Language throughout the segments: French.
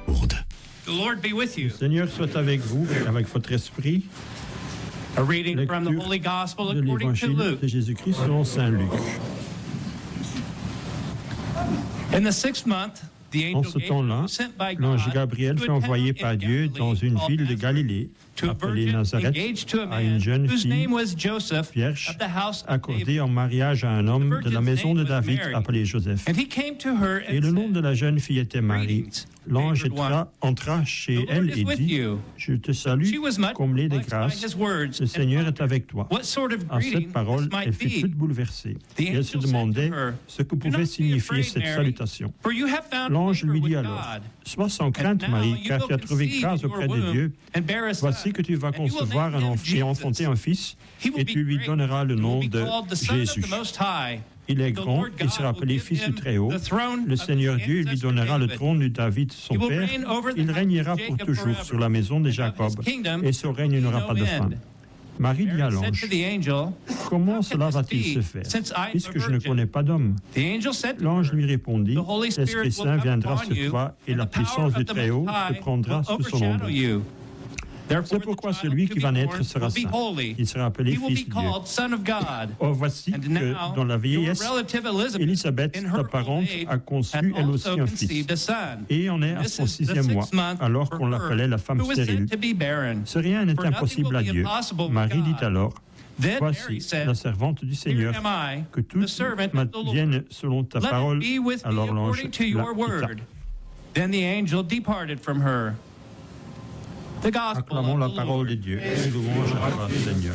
Lourdes. The Lord be with you. Le Seigneur soit avec vous et avec votre esprit. A reading from the Lecture Holy Gospel de according to l'Évangile Luke. de Jésus-Christ selon Saint Luc. In the 6th month, the En angel ce temps-là, Gabriel was sent by l'ange God Gabriel to fut a envoyé town par in Dieu Galilee dans une called ville de Nazareth, Galilée, to a appelée virgin Nazareth, engaged to a à une man jeune whose fille name was Joseph vierge of the house of accordée David. en mariage à un homme de la maison de David appelé Joseph. And he came to her Et and le nom said, de la jeune fille était Marie. Greetings, L'ange favored one. entra chez The Lord elle is et with dit, you. je te salue, She was much comblée de perplexed by grâce, his words le and Seigneur est wondered avec toi. what sort of À cette greeting parole, this might elle fut be. toute bouleversée. The Et elle se angel said demandait to her, ce que "Do pouvait not be signifier afraid, cette Mary, salutation. for you have found L'ange favor lui dit with alors, God. sois sans crainte, And now Marie, you car will tu as trouvé conceive grâce in your auprès de womb Dieu. and bear a son, Voici que tu vas and you will concevoir name him et enfanter un fils, He will et be tu lui great. donneras le He will nom be de called the Son of Jésus. the Most High. Il est The grand, Lord il God sera will appelé give fils du him Très-Haut. the throne Le of his Seigneur Dieu lui ancestor donnera le David. trône de David, son He will père. reign over the Il house régnera of pour Jacob toujours forever. sur la maison de And of Jacob, his kingdom et son règne n'aura no pas de fin. end. Marie dit à Mary said l'ange, to the angel, comment "How cela can this va-t-il be, se faire, since I am puisque a je ne virgin?" connais pas d'homme? The angel said to L'ange her, lui répondit, "The Holy Spirit l'Esprit will Saint come viendra upon sur you, toi, et and la the power puissance du of the Très-Haut Most te High prendra will sous son overshadow ombre. you. Therefore, C'est the pourquoi child celui to qui be va naître born sera will be saint. holy. Il sera appelé He will fils be de Dieu. called Son of God. Or voici And que now, dans la your vieillesse, relative Elizabeth, Élisabeth, in ta her old parente, age, a conçu had elle aussi also un fils. conceived a son. Et on est à This son is the 6e mois, 6th month alors for qu'on her, l'appelait la femme who was stérile. said to be barren. Ce rien n'est For nothing impossible à will be Dieu. impossible with Marie dit God. alors, Then voici Mary said, la servante du Seigneur, "Here am I, que tout the servant of the Lord. vienne selon ta Let it parole. be with me Alors l'ange according to la your quitta. word." Then the angel departed from her. The gospel Acclamons of la the parole de Lord. Dieu. Louange à toi, Seigneur.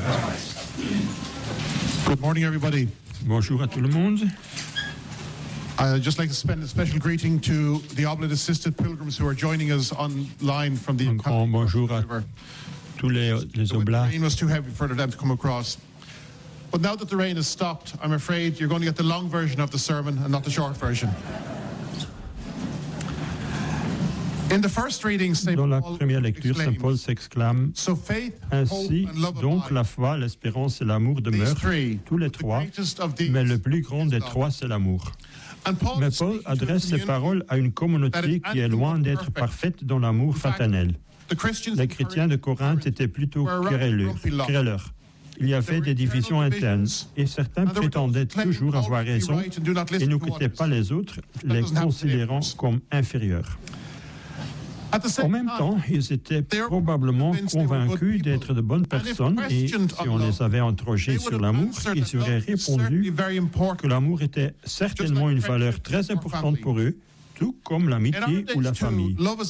Good morning, everybody. Bonjour à tout le monde. I'd just like to spend a special greeting to the oblate-assisted pilgrims who are joining us online from the Un grand bonjour à tous les The oblats. rain was too heavy for them to come across. But now that the rain has stopped, I'm afraid you're going to get the long version of the sermon and not the short version. In the first reading, St. Dans la Paul première lecture, Saint Paul exclaims, s'exclame, "So faith, hope, ainsi, and love donc, la abide. foi, l'espérance et l'amour These demeurent, three, tous les the trois, greatest of these mais le plus grand is des love." trois, c'est l'amour. And Paul Mais is Paul speaking to a adresse ses community paroles à une communauté qui est loin d'être parfaite dans l'amour fraternel. The Christians Les chrétiens de Corinthe étaient plutôt querelleurs. Il y avait des divisions internes et certains prétendaient toujours avoir raison et n'écoutaient pas les autres, les considérant comme inférieurs. En même temps, ils étaient probablement convaincus d'être de bonnes personnes et si on les avait interrogés sur l'amour, ils auraient répondu que l'amour était certainement une valeur très importante pour eux, tout comme l'amitié ou la famille.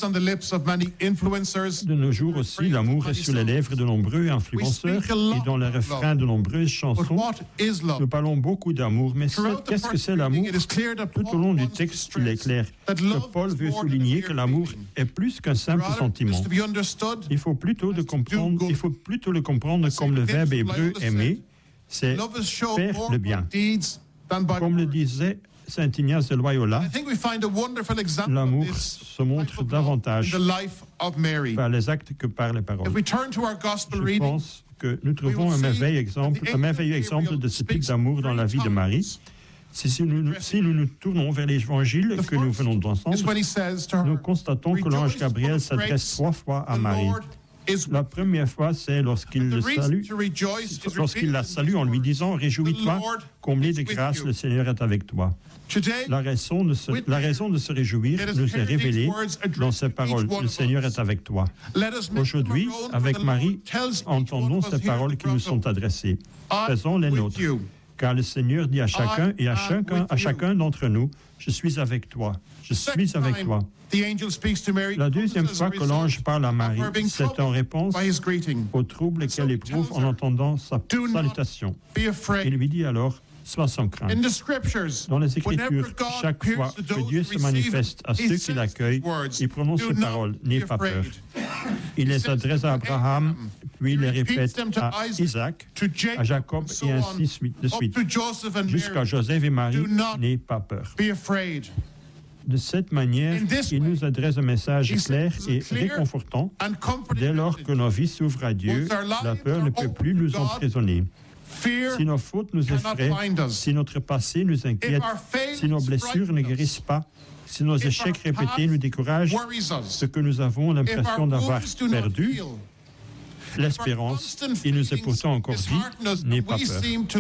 De nos jours aussi, l'amour est sur les lèvres de nombreux influenceurs et dans les refrains de nombreuses chansons. Nous parlons beaucoup d'amour, mais qu'est-ce que c'est l'amour? Tout au long du texte, il est clair que Paul veut souligner que l'amour est plus qu'un simple sentiment. Il faut plutôt le comprendre comme le verbe hébreu aimer, c'est faire le bien. Comme le disait Saint Ignace de Loyola, l'amour se montre davantage par les actes que par les paroles. Je pense que nous trouvons un merveilleux exemple de ce type d'amour dans la vie de Marie. Si nous nous tournons vers l'Évangile que nous venons d'entendre, nous constatons que l'ange Gabriel s'adresse 3 fois à Marie. La première fois, c'est lorsqu'il la salue en lui disant « Réjouis-toi, comblé de grâce, le Seigneur est avec toi ». La raison de se réjouir nous est révélée dans ces paroles « Le Seigneur est avec toi ». Aujourd'hui, avec Marie, entendons ces paroles qui nous sont adressées. Faisons les nôtres. Car le Seigneur dit à chacun et à chacun d'entre nous, je suis avec toi, je suis avec toi. La deuxième fois que l'ange parle à Marie, c'est en réponse au trouble qu'elle éprouve en entendant sa salutation. Il lui dit alors, sois sans crainte. Dans les Écritures, chaque fois que Dieu se manifeste à ceux qui l'accueillent, il prononce ces paroles, n'aie pas peur. Il les adresse à Abraham, puis il les répète à Isaac, à Jacob et ainsi de suite, jusqu'à Joseph et Marie, n'aie pas peur. De cette manière, il nous adresse un message clair et réconfortant. Dès lors que nos vies s'ouvrent à Dieu, la peur ne peut plus nous emprisonner. Si nos fautes nous effraient, si notre passé nous inquiète, si nos blessures ne guérissent pas, Si nos échecs répétés nous découragent, ce que nous avons l'impression d'avoir perdu, l'espérance, il nous est pourtant encore dit, n'aie pas peur.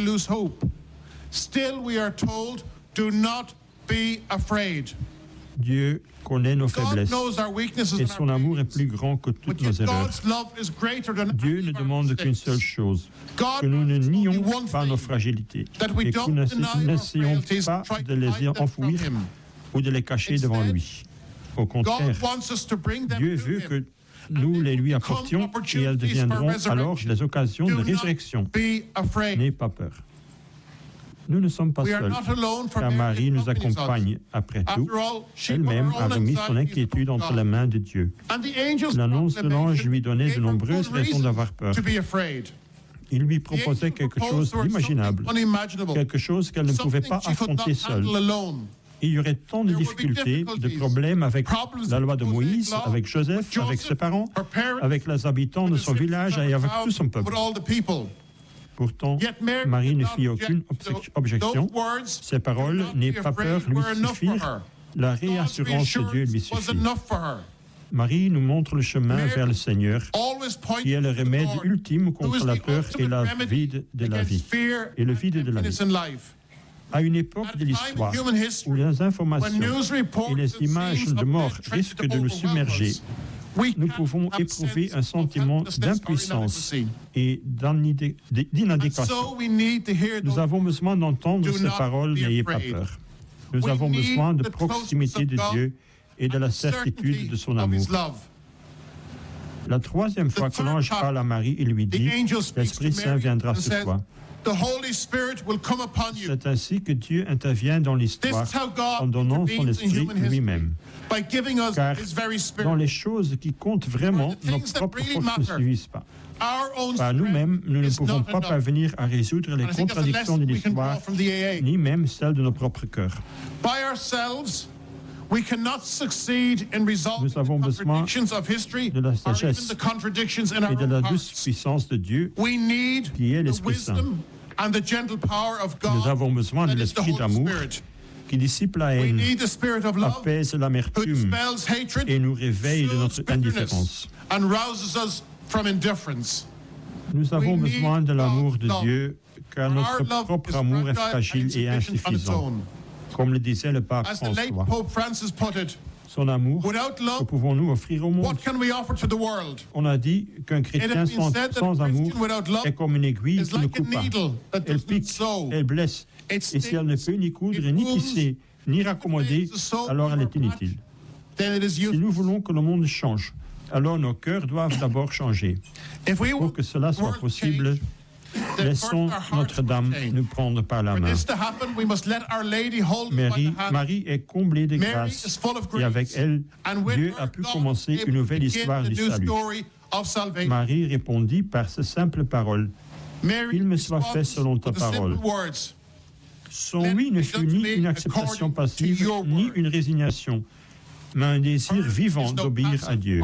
Dieu connaît nos faiblesses et son amour est plus grand que toutes nos erreurs. Dieu ne demande qu'une seule chose, que nous ne nions pas nos fragilités et que nous n'essayons pas de les enfouir ou de les cacher devant lui. Au contraire, Dieu veut que nous les lui apportions et elles deviendront alors les occasions de résurrection. N'aie pas peur. Nous ne sommes pas seuls, car Marie nous accompagne. Après tout, elle-même a remis son inquiétude entre les mains de Dieu. L'annonce de l'ange lui donnait de nombreuses raisons d'avoir peur. Il lui proposait quelque chose d'imaginable, quelque chose qu'elle ne pouvait pas affronter seule. Il y aurait tant de difficultés, de problèmes avec la loi de Moïse, avec Joseph, avec ses parents, avec les habitants de son village et avec tout son peuple. Pourtant, Marie ne fit aucune objection. Ces paroles, n'aie pas peur, lui suffirent. La réassurance de Dieu lui suffit. Marie nous montre le chemin vers le Seigneur, qui est le remède ultime contre la peur et le vide de la vie. À une époque de l'histoire où les informations et les images de mort risquent de nous submerger, nous pouvons éprouver un sentiment d'impuissance et d'inadéquation. Nous avons besoin d'entendre ces paroles, n'ayez pas peur. Nous avons besoin de proximité de Dieu et de la certitude de son amour. La troisième fois que l'ange parle à Marie, il lui dit, l'Esprit Saint viendra sur toi. C'est ainsi que Dieu intervient dans l'histoire en donnant son esprit lui-même. Car dans les choses qui comptent vraiment, nos propres forces ne suffisent pas. Par nous-mêmes, nous ne pouvons pas parvenir à résoudre les contradictions de l'histoire, ni même celles de nos propres cœurs. Nous avons besoin de la sagesse et de la douce puissance de Dieu, qui est l'Esprit Saint. Nous avons besoin de l'esprit d'amour qui dissipe la haine, apaise l'amertume et nous réveille de notre indifférence. Nous avons besoin de l'amour de Dieu, car notre propre amour est fragile et insuffisant. Comme le disait le pape François, son amour, que pouvons-nous offrir au monde? On a dit qu'un chrétien sans amour est comme une aiguille qui ne coupe pas. Elle pique, elle blesse, et si elle ne peut ni coudre, ni tisser, ni raccommoder, alors elle est inutile. Si nous voulons que le monde change, alors nos cœurs doivent d'abord changer. Pour que cela soit possible, laissons Notre-Dame nous prendre par la main. Marie est comblée de grâce et avec elle, Dieu a pu commencer une nouvelle histoire du salut. Marie répondit par ces simples paroles, « Il me soit fait selon ta parole ». Son oui ne fut ni une acceptation passive, ni une résignation, mais un désir vivant d'obéir à Dieu.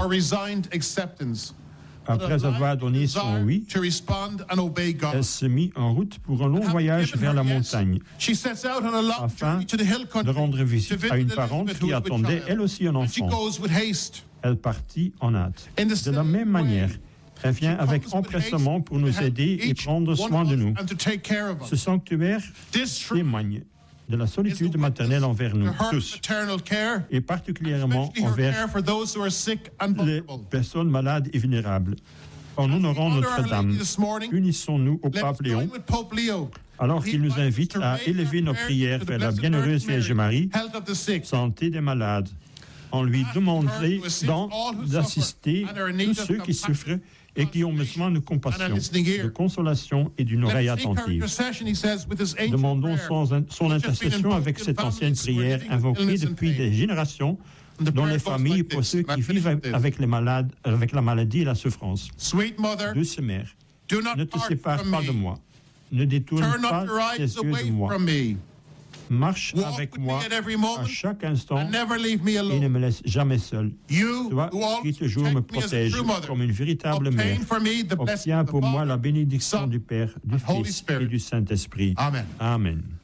Après avoir donné son oui, elle se mit en route pour un long voyage vers la montagne, afin de rendre visite à une parente qui attendait elle aussi un enfant. Elle partit en hâte. De la même manière, elle vient avec empressement pour nous aider et prendre soin de nous. Ce sanctuaire témoigne de la solitude maternelle envers nous tous, et particulièrement envers les personnes malades et vulnérables. En honorant Notre-Dame, unissons-nous au pape Léon, alors qu'il nous invite à élever nos prières vers la bienheureuse Vierge Marie, santé des malades, en lui demandant d'assister tous ceux qui souffrent et qui ont besoin de compassion, de consolation et d'une oreille attentive. Demandons son intercession avec cette ancienne prière invoquée depuis des générations dans les familles pour ceux qui vivent avec la maladie et la souffrance. Douce Mère, ne te sépare pas de moi, ne détourne pas tes yeux de moi. Marche avec moi à chaque instant et ne me laisse jamais seul. Toi qui toujours me protèges comme une véritable mère, obtiens pour moi la bénédiction du Père, du Fils et du Saint-Esprit. Amen.